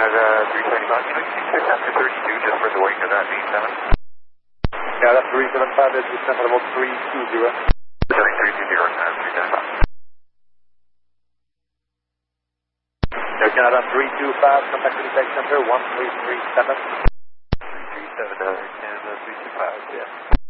Canada 375, can we keep this after 32 just for the wake of that V7? Canada 375 is descent level 320. 320, Canada 375. Air Canada 325, come back to the tech center 1337. 337, Canada 325, yeah.